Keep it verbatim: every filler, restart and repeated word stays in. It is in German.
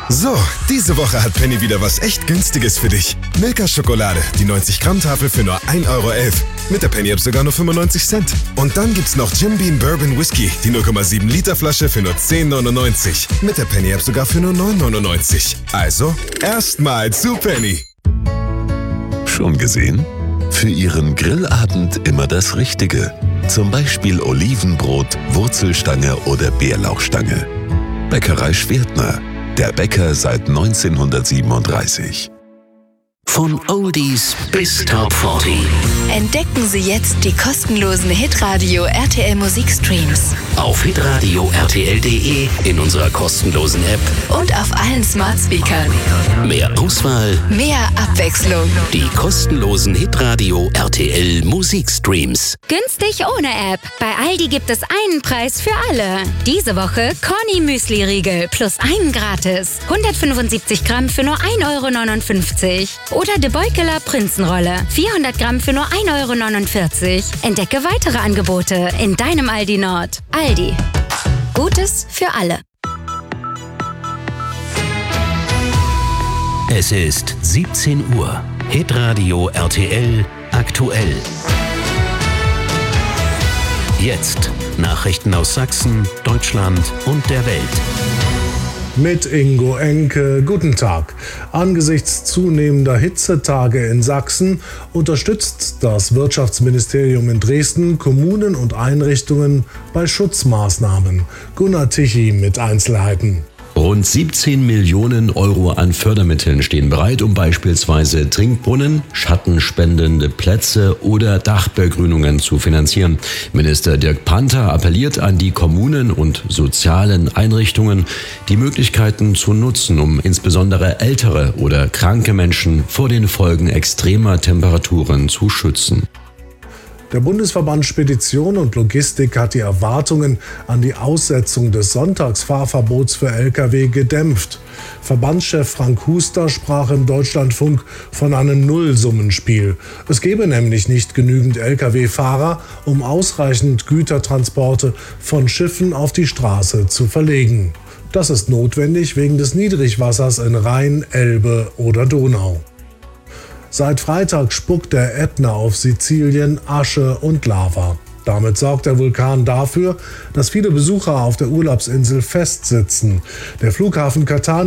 So, diese Woche hat Penny wieder was echt Günstiges für dich. Milka-Schokolade, die neunzig Gramm Tafel für nur ein Euro elf. Mit der Penny-App sogar nur fünfundneunzig Cent. Und dann gibt's noch Jim Beam Bourbon Whisky, die null Komma sieben Liter Flasche für nur zehn neunundneunzig. Mit der Penny-App sogar für nur neun neunundneunzig. Also, erstmal zu Penny. Schon gesehen? Für Ihren Grillabend immer das Richtige. Zum Beispiel Olivenbrot, Wurzelstange oder Bärlauchstange. Bäckerei Schwertner. Der Bäcker seit neunzehnhundertsiebenunddreißig. Von Oldies bis Top vierzig. Entdecken Sie jetzt die kostenlosen Hitradio R T L Musikstreams. Auf hitradio r t l punkt d e, in unserer kostenlosen App und auf allen Smart Speakern. Mehr Auswahl, mehr Abwechslung. Die kostenlosen Hitradio R T L Musikstreams. Günstig ohne App. Bei Aldi gibt es einen Preis für alle. Diese Woche Corny Müsli Riegel plus einen gratis. hundertfünfundsiebzig Gramm für nur ein Euro neunundfünfzig. Oder De Beukeler Prinzenrolle. vierhundert Gramm für nur ein Euro neunundvierzig. Entdecke weitere Angebote in deinem Aldi Nord. Aldi. Gutes für alle. Es ist siebzehn Uhr. Hitradio R T L aktuell. Jetzt Nachrichten aus Sachsen, Deutschland und der Welt. Mit Ingo Enke, guten Tag. Angesichts zunehmender Hitzetage in Sachsen unterstützt das Wirtschaftsministerium in Dresden Kommunen und Einrichtungen bei Schutzmaßnahmen. Gunnar Tichy mit Einzelheiten. Rund siebzehn Millionen Euro an Fördermitteln stehen bereit, um beispielsweise Trinkbrunnen, schattenspendende Plätze oder Dachbegrünungen zu finanzieren. Minister Dirk Panther appelliert an die Kommunen und sozialen Einrichtungen, die Möglichkeiten zu nutzen, um insbesondere ältere oder kranke Menschen vor den Folgen extremer Temperaturen zu schützen. Der Bundesverband Spedition und Logistik hat die Erwartungen an die Aussetzung des Sonntagsfahrverbots für L K W gedämpft. Verbandschef Frank Huster sprach im Deutschlandfunk von einem Nullsummenspiel. Es gebe nämlich nicht genügend L K W-Fahrer, um ausreichend Gütertransporte von Schiffen auf die Straße zu verlegen. Das ist notwendig wegen des Niedrigwassers in Rhein, Elbe oder Donau. Seit Freitag spuckt der Ätna auf Sizilien Asche und Lava. Damit sorgt der Vulkan dafür, dass viele Besucher auf der Urlaubsinsel festsitzen. Der Flughafen Catania